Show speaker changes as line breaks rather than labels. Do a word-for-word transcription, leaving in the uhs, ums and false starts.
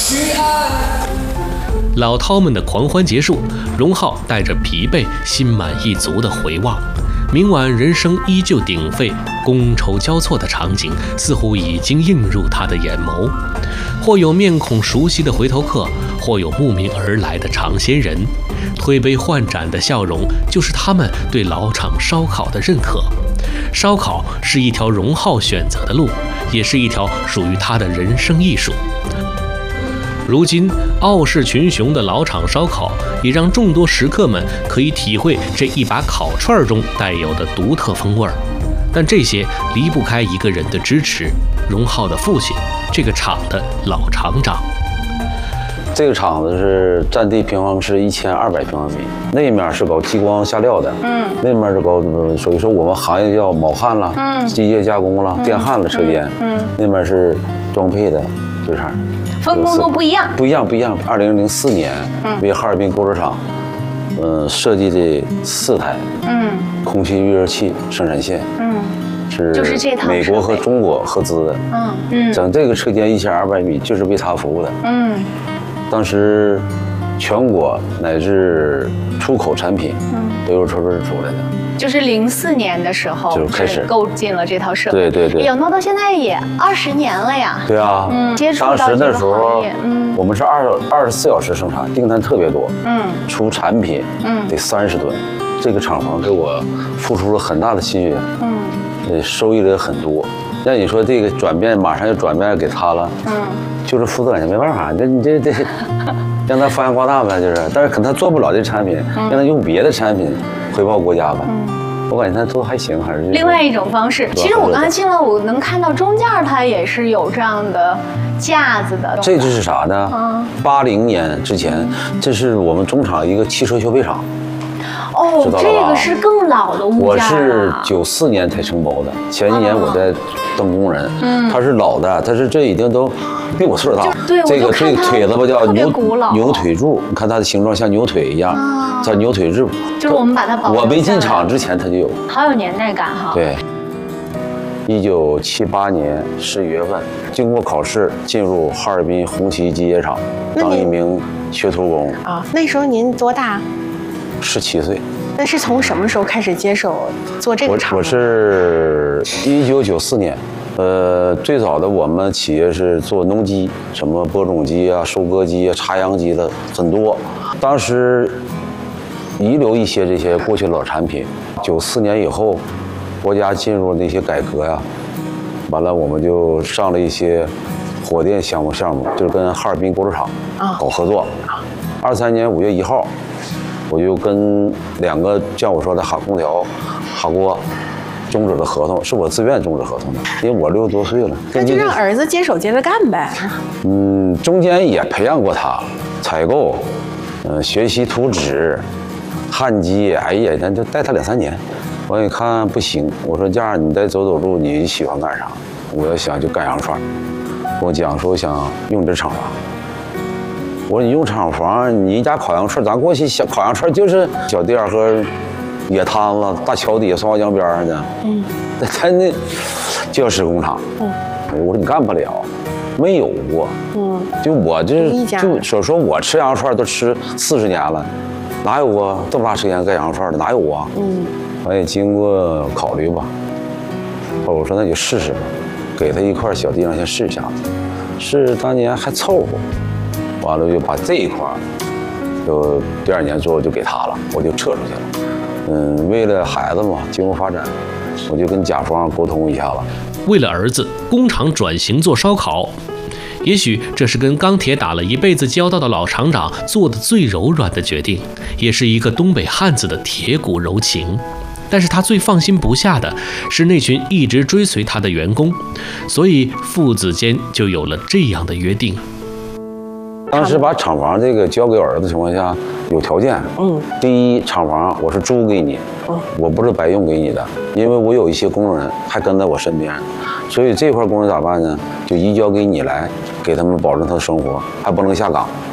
老饕们的狂欢结束，荣浩带着疲惫、心满意足的回望。明晚人生依旧鼎沸、觥筹交错的场景，似乎已经映入他的眼眸。或有面孔熟悉的回头客，或有慕名而来的尝鲜人，推杯换盏的笑容，就是他们对老厂烧烤的认可。烧烤是一条荣浩选择的路，也是一条属于他的人生艺术。如今傲视群雄的老厂烧烤，也让众多食客们可以体会这一把烤串中带有的独特风味儿。但这些离不开一个人的支持，荣浩的父亲，这个厂的老厂长。
这个厂子是占地平方是一千二百平方米，那面是搞激光下料的，嗯，那面是搞属于说我们行业叫铆焊了，嗯，机械加工了，嗯、电焊了车间，嗯，那面是装配的这厂。
分工都不一样，
不一样，不一样。二零零四年，嗯、为哈尔滨锅炉厂，嗯，设计的四台，嗯，空气预热器生产线，嗯，是
就是这套
美国和中国合资的，嗯嗯，整这个车间一千二百米就是为他服务的，嗯，当时全国乃至出口产品，嗯，都由车队出来的。
就是零四年的时候
就开始
构建了这套设备，
对对对，
有那到现在也二十年了呀。
对啊，
嗯，接触到
当时那时候，
嗯，
我们是二二十四小时生产，订单特别多，嗯，出产品，嗯，得三十吨，这个厂房给我付出了很大的心血，嗯，呃，收益了也很多。那你说这个转变马上就转变给他了，嗯，就是负责人没办法，这你这这让他发扬光大呗，就是，但是可能他做不了这产品，让他用别的产品回报国家呗。嗯，我感觉他做的还行，还是
另外一种方式。其实我刚才进来，我能看到中间它也是有这样的架子的。
这就是啥呢？嗯，八零年之前，这是我们中厂一个汽车修配厂。
哦，这个是更老的物件。
我是九四年才承包的，前几年我在当工人。嗯，他是老的，他是这已经都比我岁数大。
对，
这个这个腿子吧叫牛牛腿柱，你看它的形状像牛腿一样，叫牛腿柱。
就是我们把它保留。
我没进厂之前它就有。
好有年代感哈。
对。一九七八年十一月份，经过考试进入哈尔滨红旗机械厂当一名学徒工。
啊，那时候您多大？
十七岁。
那是从什么时候开始接手做这个厂？
我我是一九九四年，呃，最早的我们企业是做农机，什么播种机啊、收割机啊、插秧机的很多。当时遗留一些这些过去老产品。九四年以后，国家进入那些改革呀，完了我们就上了一些火电项目项目，就是跟哈尔滨锅炉厂搞合作。二三年五月一号。我就跟两个像我说的哈空调、哈锅终止了合同，是我自愿终止合同的，因为我六十多岁了。
那就让儿子接手接着干呗。
嗯，中间也培养过他，采购，嗯、呃，学习图纸、焊机，哎呀，咱就带他两三年。我一看不行，我说这样你再走走路，你喜欢干啥？我想就干羊肉串。我讲说我想用这厂房。我说你用厂房，你一家烤羊串，咱过去小烤羊串就是小店和野摊子、大桥底下、松花江边上的。嗯，咱那教师工厂。嗯，我说你干不了，没有过。嗯，就我这就说说我吃羊肉串都吃四十年了，哪有过这么大时间干羊肉串的？哪有啊？嗯，我也经过考虑吧。我说那就试试吧，给他一块小地方先试一下子，是当年还凑合。完了就把这一块就第二年之后就给他了，我就撤出去了。嗯，为了孩子嘛，今后发展，我就跟甲方沟通一下了。
为了儿子，工厂转型做烧烤，也许这是跟钢铁打了一辈子交道的老厂长做的最柔软的决定，也是一个东北汉子的铁骨柔情。但是他最放心不下的是那群一直追随他的员工，所以父子间就有了这样的约定。
当时把厂房这个交给儿子的情况下，有条件。嗯，第一，厂房我是租给你，嗯，我不是白用给你的，因为我有一些工人还跟在我身边，所以这块工人咋办呢？就移交给你来，给他们保证他的生活，还不能下岗。